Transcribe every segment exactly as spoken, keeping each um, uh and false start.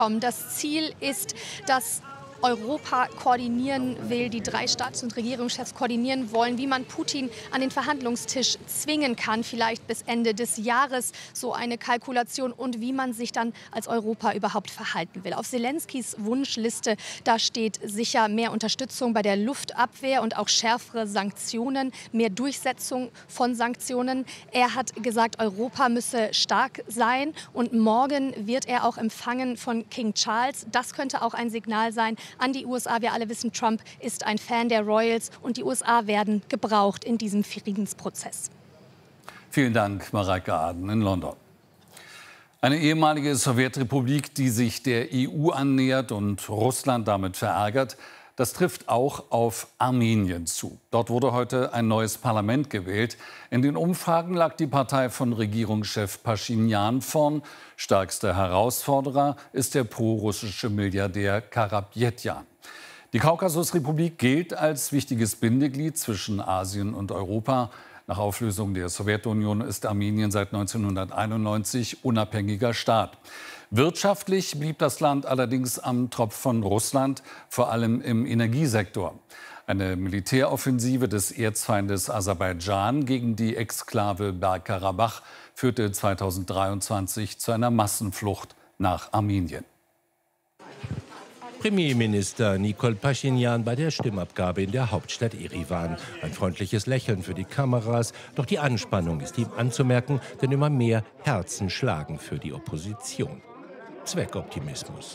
Das Ziel ist, dass Europa koordinieren will, die drei Staats- und Regierungschefs koordinieren wollen, wie man Putin an den Verhandlungstisch zwingen kann, vielleicht bis Ende des Jahres, so eine Kalkulation, und wie man sich dann als Europa überhaupt verhalten will. Auf Selenskys Wunschliste, da steht sicher mehr Unterstützung bei der Luftabwehr und auch schärfere Sanktionen, mehr Durchsetzung von Sanktionen. Er hat gesagt, Europa müsse stark sein, und morgen wird er auch empfangen von King Charles. Das könnte auch ein Signal sein an die U S A. Wir alle wissen, Trump ist ein Fan der Royals, und die U S A werden gebraucht in diesem Friedensprozess. Vielen Dank, Mareike Aden in London. Eine ehemalige Sowjetrepublik, die sich der E U annähert und Russland damit verärgert, das trifft auch auf Armenien zu. Dort wurde heute ein neues Parlament gewählt. In den Umfragen lag die Partei von Regierungschef Paschinjan vorn. Stärkster Herausforderer ist der prorussische Milliardär Karapetjan. Die Kaukasusrepublik gilt als wichtiges Bindeglied zwischen Asien und Europa. Nach Auflösung der Sowjetunion ist Armenien seit neunzehnhunderteinundneunzig unabhängiger Staat. Wirtschaftlich blieb das Land allerdings am Tropf von Russland, vor allem im Energiesektor. Eine Militäroffensive des Erzfeindes Aserbaidschan gegen die Exklave Bergkarabach führte zweitausenddreiundzwanzig zu einer Massenflucht nach Armenien. Premierminister Nikol Paschinjan bei der Stimmabgabe in der Hauptstadt Erivan. Ein freundliches Lächeln für die Kameras. Doch die Anspannung ist ihm anzumerken, denn immer mehr Herzen schlagen für die Opposition. Zweckoptimismus.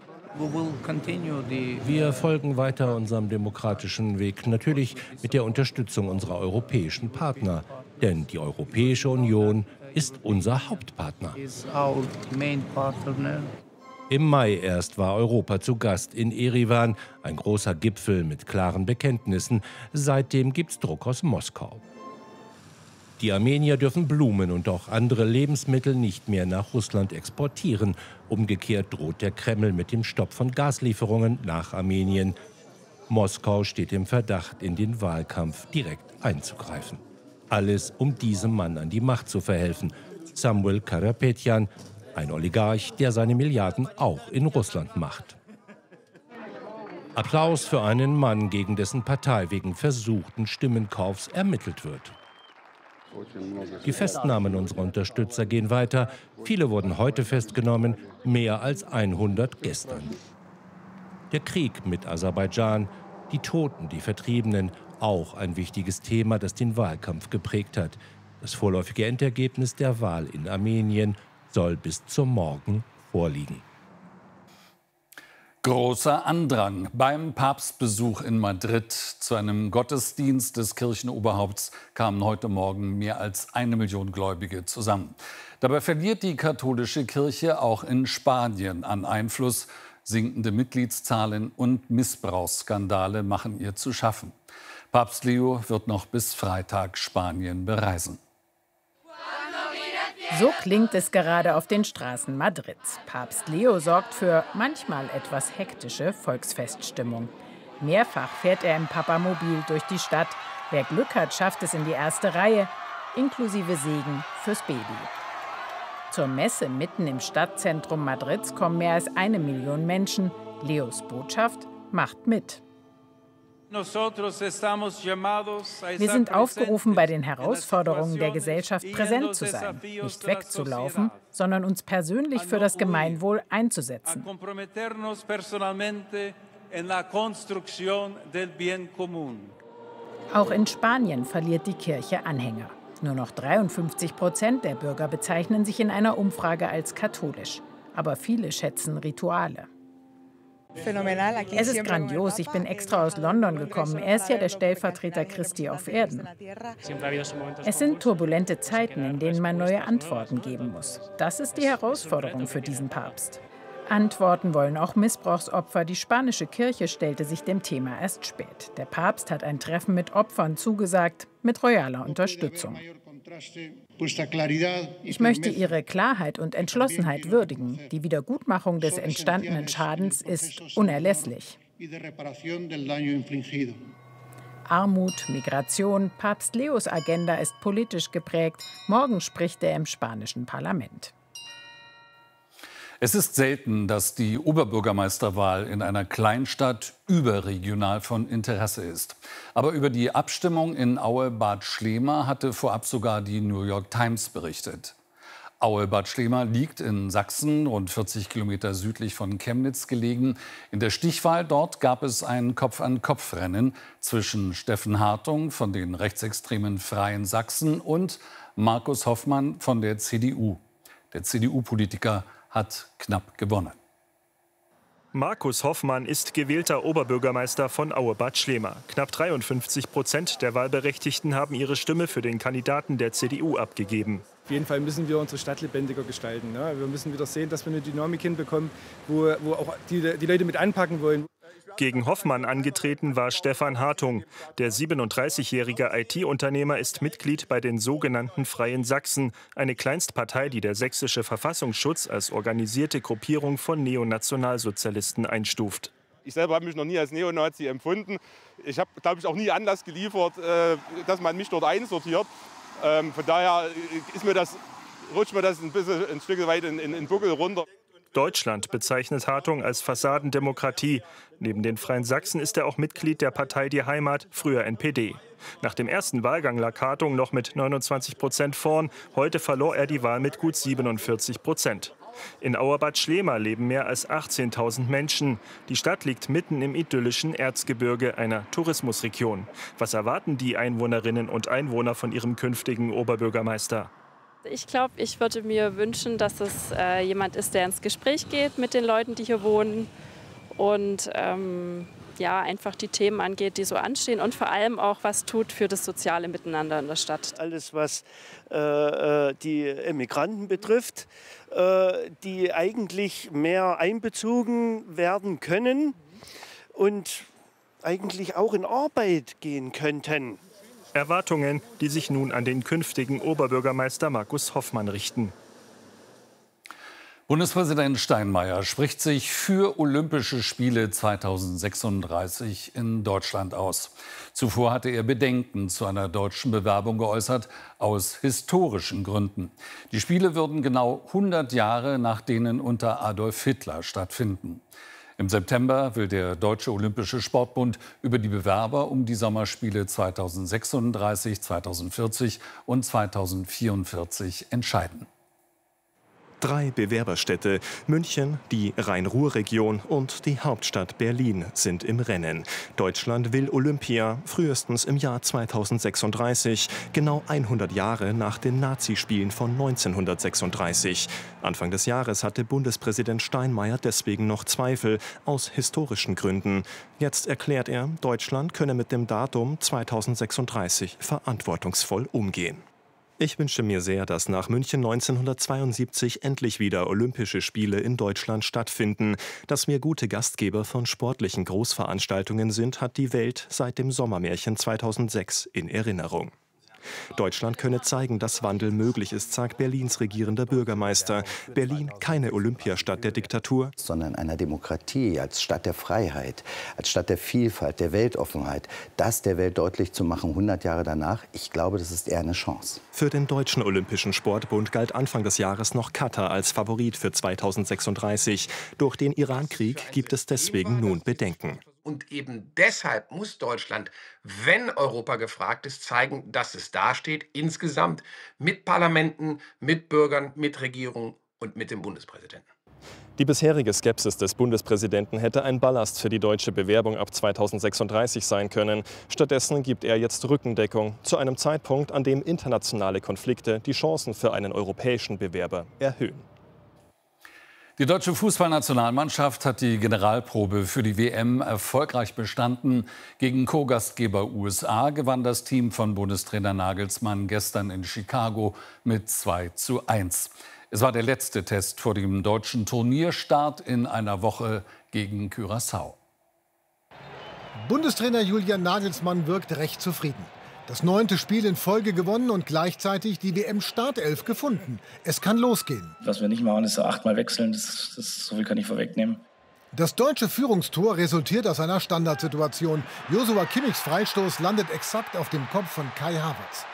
Wir folgen weiter unserem demokratischen Weg, natürlich mit der Unterstützung unserer europäischen Partner. Denn die Europäische Union ist unser Hauptpartner. Im Mai erst war Europa zu Gast in Erivan, ein großer Gipfel mit klaren Bekenntnissen. Seitdem gibt's Druck aus Moskau. Die Armenier dürfen Blumen und auch andere Lebensmittel nicht mehr nach Russland exportieren. Umgekehrt droht der Kreml mit dem Stopp von Gaslieferungen nach Armenien. Moskau steht im Verdacht, in den Wahlkampf direkt einzugreifen. Alles, um diesem Mann an die Macht zu verhelfen. Samuel Karapetjan, ein Oligarch, der seine Milliarden auch in Russland macht. Applaus für einen Mann, gegen dessen Partei wegen versuchten Stimmenkaufs ermittelt wird. Die Festnahmen unserer Unterstützer gehen weiter. Viele wurden heute festgenommen, mehr als hundert gestern. Der Krieg mit Aserbaidschan, die Toten, die Vertriebenen, auch ein wichtiges Thema, das den Wahlkampf geprägt hat. Das vorläufige Endergebnis der Wahl in Armenien soll bis zum Morgen vorliegen. Großer Andrang beim Papstbesuch in Madrid. Zu einem Gottesdienst des Kirchenoberhaupts kamen heute Morgen mehr als eine Million Gläubige zusammen. Dabei verliert die katholische Kirche auch in Spanien an Einfluss. Sinkende Mitgliedszahlen und Missbrauchsskandale machen ihr zu schaffen. Papst Leo wird noch bis Freitag Spanien bereisen. So klingt es gerade auf den Straßen Madrids. Papst Leo sorgt für manchmal etwas hektische Volksfeststimmung. Mehrfach fährt er im Papamobil durch die Stadt. Wer Glück hat, schafft es in die erste Reihe, inklusive Segen fürs Baby. Zur Messe mitten im Stadtzentrum Madrids kommen mehr als eine Million Menschen. Leos Botschaft: macht mit. Wir sind aufgerufen, bei den Herausforderungen der Gesellschaft präsent zu sein, nicht wegzulaufen, sondern uns persönlich für das Gemeinwohl einzusetzen. Auch in Spanien verliert die Kirche Anhänger. Nur noch dreiundfünfzig Prozent der Bürger bezeichnen sich in einer Umfrage als katholisch. Aber viele schätzen Rituale. Es ist grandios. Ich bin extra aus London gekommen. Er ist ja der Stellvertreter Christi auf Erden. Es sind turbulente Zeiten, in denen man neue Antworten geben muss. Das ist die Herausforderung für diesen Papst. Antworten wollen auch Missbrauchsopfer. Die spanische Kirche stellte sich dem Thema erst spät. Der Papst hat ein Treffen mit Opfern zugesagt, mit royaler Unterstützung. Ich möchte Ihre Klarheit und Entschlossenheit würdigen. Die Wiedergutmachung des entstandenen Schadens ist unerlässlich. Armut, Migration, Papst Leos Agenda ist politisch geprägt. Morgen spricht er im spanischen Parlament. Es ist selten, dass die Oberbürgermeisterwahl in einer Kleinstadt überregional von Interesse ist. Aber über die Abstimmung in Aue-Bad Schlema hatte vorab sogar die New York Times berichtet. Aue-Bad Schlema liegt in Sachsen, rund vierzig Kilometer südlich von Chemnitz gelegen. In der Stichwahl dort gab es ein Kopf-an-Kopf-Rennen zwischen Steffen Hartung von den rechtsextremen Freien Sachsen und Markus Hoffmann von der C D U. Der C D U-Politiker hat knapp gewonnen. Markus Hoffmann ist gewählter Oberbürgermeister von Aue-Bad Schlema. Knapp dreiundfünfzig Prozent der Wahlberechtigten haben ihre Stimme für den Kandidaten der C D U abgegeben. Auf jeden Fall müssen wir unsere Stadt lebendiger gestalten. Ne? Wir müssen wieder sehen, dass wir eine Dynamik hinbekommen, wo, wo auch die, die Leute mit anpacken wollen. Gegen Hoffmann angetreten war Stefan Hartung. Der siebenunddreißigjährige I T-Unternehmer ist Mitglied bei den sogenannten Freien Sachsen, eine Kleinstpartei, die der sächsische Verfassungsschutz als organisierte Gruppierung von Neonationalsozialisten einstuft. Ich selber habe mich noch nie als Neonazi empfunden. Ich habe, glaube ich, auch nie Anlass geliefert, dass man mich dort einsortiert. Von daher ist mir das, rutscht mir das ein bisschen ein Stück weit in den Buckel runter. Deutschland bezeichnet Hartung als Fassadendemokratie. Neben den Freien Sachsen ist er auch Mitglied der Partei Die Heimat, früher N P D. Nach dem ersten Wahlgang lag Hartung noch mit neunundzwanzig Prozent vorn. Heute verlor er die Wahl mit gut siebenundvierzig Prozent. In Aue-Bad Schlema leben mehr als achtzehntausend Menschen. Die Stadt liegt mitten im idyllischen Erzgebirge, einer Tourismusregion. Was erwarten die Einwohnerinnen und Einwohner von ihrem künftigen Oberbürgermeister? Ich glaube, ich würde mir wünschen, dass es äh, jemand ist, der ins Gespräch geht mit den Leuten, die hier wohnen und ähm, ja, einfach die Themen angeht, die so anstehen und vor allem auch was tut für das soziale Miteinander in der Stadt. Alles, was äh, die Immigranten betrifft, äh, die eigentlich mehr einbezogen werden können und eigentlich auch in Arbeit gehen könnten. Erwartungen, die sich nun an den künftigen Oberbürgermeister Markus Hoffmann richten. Bundespräsident Steinmeier spricht sich für Olympische Spiele zweitausendsechsunddreißig in Deutschland aus. Zuvor hatte er Bedenken zu einer deutschen Bewerbung geäußert, aus historischen Gründen. Die Spiele würden genau hundert Jahre nach denen unter Adolf Hitler stattfinden. Im September will der Deutsche Olympische Sportbund über die Bewerber um die Sommerspiele zweitausendsechsunddreißig, zweitausendvierzig und zweitausendvierundvierzig entscheiden. Drei Bewerberstädte, München, die Rhein-Ruhr-Region und die Hauptstadt Berlin sind im Rennen. Deutschland will Olympia frühestens im Jahr zweitausendsechsunddreißig, genau hundert Jahre nach den Nazispielen von neunzehnhundertsechsunddreißig. Anfang des Jahres hatte Bundespräsident Steinmeier deswegen noch Zweifel, aus historischen Gründen. Jetzt erklärt er, Deutschland könne mit dem Datum zweitausendsechsunddreißig verantwortungsvoll umgehen. Ich wünsche mir sehr, dass nach München neunzehnhundertzweiundsiebzig endlich wieder Olympische Spiele in Deutschland stattfinden. Dass wir gute Gastgeber von sportlichen Großveranstaltungen sind, hat die Welt seit dem Sommermärchen zweitausendsechs in Erinnerung. Deutschland könne zeigen, dass Wandel möglich ist, sagt Berlins regierender Bürgermeister. Berlin keine Olympiastadt der Diktatur, sondern einer Demokratie, als Stadt der Freiheit, als Stadt der Vielfalt, der Weltoffenheit. Das der Welt deutlich zu machen, hundert Jahre danach, ich glaube, das ist eher eine Chance. Für den Deutschen Olympischen Sportbund galt Anfang des Jahres noch Katar als Favorit für zweitausendsechsunddreißig. Durch den Irankrieg gibt es deswegen nun Bedenken. Und eben deshalb muss Deutschland, wenn Europa gefragt ist, zeigen, dass es dasteht, insgesamt mit Parlamenten, mit Bürgern, mit Regierungen und mit dem Bundespräsidenten. Die bisherige Skepsis des Bundespräsidenten hätte ein Ballast für die deutsche Bewerbung ab zweitausendsechsunddreißig sein können. Stattdessen gibt er jetzt Rückendeckung zu einem Zeitpunkt, an dem internationale Konflikte die Chancen für einen europäischen Bewerber erhöhen. Die deutsche Fußballnationalmannschaft hat die Generalprobe für die W M erfolgreich bestanden. Gegen Co-Gastgeber U S A gewann das Team von Bundestrainer Nagelsmann gestern in Chicago mit zwei zu eins. Es war der letzte Test vor dem deutschen Turnierstart in einer Woche gegen Curaçao. Bundestrainer Julian Nagelsmann wirkt recht zufrieden. Das neunte Spiel in Folge gewonnen und gleichzeitig die W M-Startelf gefunden. Es kann losgehen. Was wir nicht machen, ist so achtmal wechseln. Das, das, so viel kann ich vorwegnehmen. Das deutsche Führungstor resultiert aus einer Standardsituation. Joshua Kimmichs Freistoß landet exakt auf dem Kopf von Kai Havertz.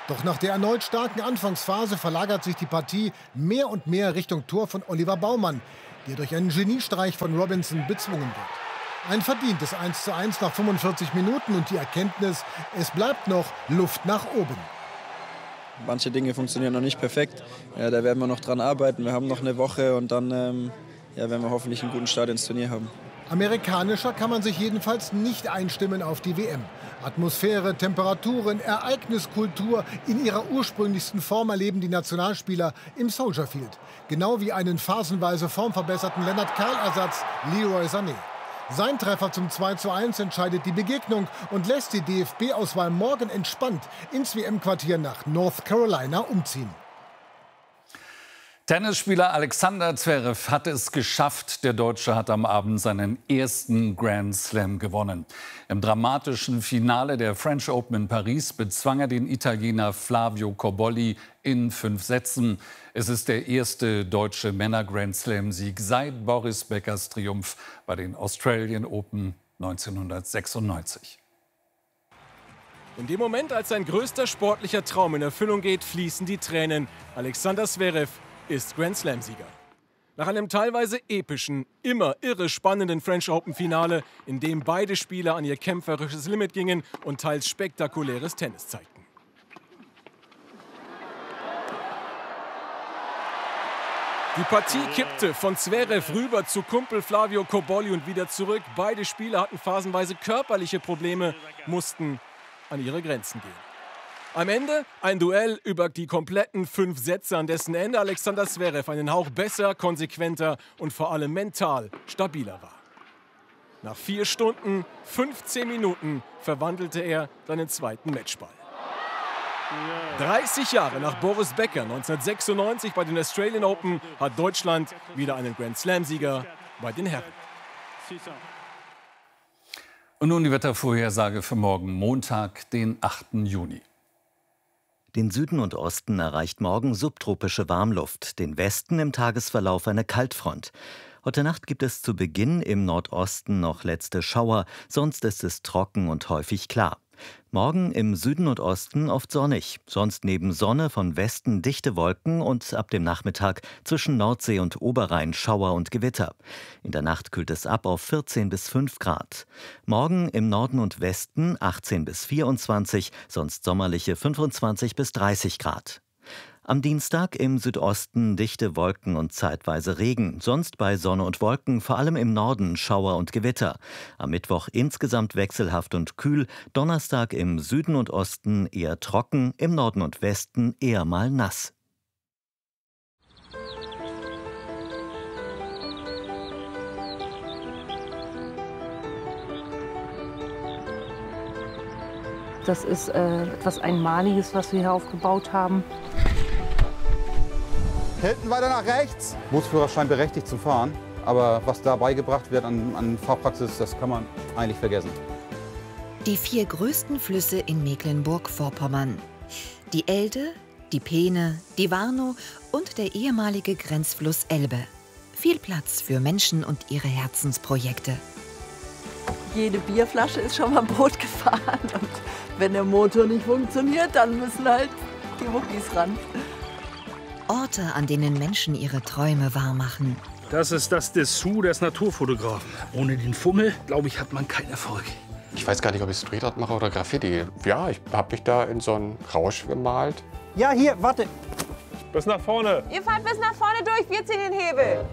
Doch nach der erneut starken Anfangsphase verlagert sich die Partie mehr und mehr Richtung Tor von Oliver Baumann, der durch einen Geniestreich von Robinson bezwungen wird. Ein verdientes eins zu eins nach fünfundvierzig Minuten und die Erkenntnis, es bleibt noch Luft nach oben. Manche Dinge funktionieren noch nicht perfekt. Ja, da werden wir noch dran arbeiten. Wir haben noch eine Woche und dann ähm, ja, werden wir hoffentlich einen guten Start ins Turnier haben. Amerikanischer kann man sich jedenfalls nicht einstimmen auf die W M. Atmosphäre, Temperaturen, Ereigniskultur in ihrer ursprünglichsten Form erleben die Nationalspieler im Soldier Field. Genau wie einen phasenweise formverbesserten Lennart-Karl-Ersatz Leroy Sané. Sein Treffer zum zwei zu eins entscheidet die Begegnung und lässt die D F B-Auswahl morgen entspannt ins W M-Quartier nach North Carolina umziehen. Tennisspieler Alexander Zverev hat es geschafft. Der Deutsche hat am Abend seinen ersten Grand Slam gewonnen. Im dramatischen Finale der French Open in Paris bezwang er den Italiener Flavio Cobolli in fünf Sätzen. Es ist der erste deutsche Männer-Grand Slam-Sieg seit Boris Beckers Triumph bei den Australian Open neunzehnhundertsechsundneunzig. In dem Moment, als sein größter sportlicher Traum in Erfüllung geht, fließen die Tränen. Alexander Zverev ist Grand Slam-Sieger. Nach einem teilweise epischen, immer irre spannenden French Open-Finale, in dem beide Spieler an ihr kämpferisches Limit gingen und teils spektakuläres Tennis zeigten. Die Partie kippte von Zverev rüber zu Kumpel Flavio Cobolli und wieder zurück. Beide Spieler hatten phasenweise körperliche Probleme, mussten an ihre Grenzen gehen. Am Ende ein Duell über die kompletten fünf Sätze, an dessen Ende Alexander Zverev einen Hauch besser, konsequenter und vor allem mental stabiler war. Nach vier Stunden, fünfzehn Minuten verwandelte er seinen zweiten Matchball. dreißig Jahre nach Boris Becker neunzehnhundertsechsundneunzig bei den Australian Open hat Deutschland wieder einen Grand Slam-Sieger bei den Herren. Und nun die Wettervorhersage für morgen, Montag, den achten Juni. Den Süden und Osten erreicht morgen subtropische Warmluft, den Westen im Tagesverlauf eine Kaltfront. Heute Nacht gibt es zu Beginn im Nordosten noch letzte Schauer, sonst ist es trocken und häufig klar. Morgen im Süden und Osten oft sonnig, sonst neben Sonne von Westen dichte Wolken und ab dem Nachmittag zwischen Nordsee und Oberrhein Schauer und Gewitter. In der Nacht kühlt es ab auf vierzehn bis fünf Grad. Morgen im Norden und Westen achtzehn bis vierundzwanzig, sonst sommerliche fünfundzwanzig bis dreißig Grad. Am Dienstag im Südosten dichte Wolken und zeitweise Regen, sonst bei Sonne und Wolken vor allem im Norden Schauer und Gewitter. Am Mittwoch insgesamt wechselhaft und kühl, Donnerstag im Süden und Osten eher trocken, im Norden und Westen eher mal nass. Das ist äh, etwas Einmaliges, was wir hier aufgebaut haben. Hinten weiter nach rechts. Bootsführerschein berechtigt zum Fahren. Aber was da beigebracht wird an, an Fahrpraxis, das kann man eigentlich vergessen. Die vier größten Flüsse in Mecklenburg-Vorpommern. Die Elde, die Peene, die Warnow und der ehemalige Grenzfluss Elbe. Viel Platz für Menschen und ihre Herzensprojekte. Jede Bierflasche ist schon mal Boot gefahren. Und wenn der Motor nicht funktioniert, dann müssen halt die Muckis ran. Orte, an denen Menschen ihre Träume wahrmachen. Das ist das Dessous des Naturfotografen. Ohne den Fummel, glaube ich, hat man keinen Erfolg. Ich weiß gar nicht, ob ich Street Art mache oder Graffiti. Ja, ich habe mich da in so einen Rausch gemalt. Ja, hier, warte. Bis nach vorne. Ihr fahrt bis nach vorne durch, wir ziehen den Hebel.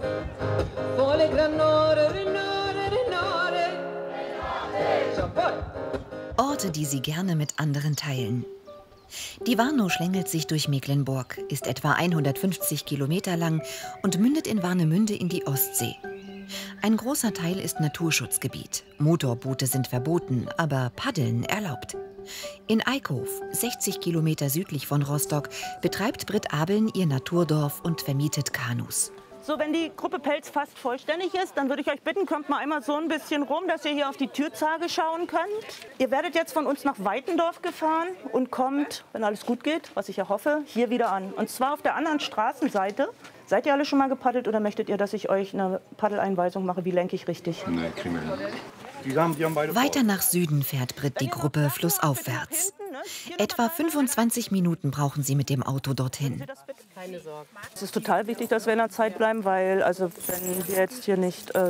Orte, die sie gerne mit anderen teilen. Die Warnow schlängelt sich durch Mecklenburg, ist etwa hundertfünfzig Kilometer lang und mündet in Warnemünde in die Ostsee. Ein großer Teil ist Naturschutzgebiet. Motorboote sind verboten, aber Paddeln erlaubt. In Eickhof, sechzig Kilometer südlich von Rostock, betreibt Britt Abeln ihr Naturdorf und vermietet Kanus. So, wenn die Gruppe Pelz fast vollständig ist, dann würde ich euch bitten, kommt mal einmal so ein bisschen rum, dass ihr hier auf die Türzage schauen könnt. Ihr werdet jetzt von uns nach Weitendorf gefahren und kommt, wenn alles gut geht, was ich ja hoffe, hier wieder an. Und zwar auf der anderen Straßenseite. Seid ihr alle schon mal gepaddelt oder möchtet ihr, dass ich euch eine Paddeleinweisung mache? Wie lenke ich richtig? Nee, kriegen wir hin. Die haben, die haben beide Weiter nach Süden fährt Britt die Gruppe flussaufwärts. Hinten, ne, Etwa fünfundzwanzig Minuten brauchen sie mit dem Auto dorthin. Es ist total wichtig, dass wir in der Zeit bleiben, weil also wenn wir jetzt hier nicht äh,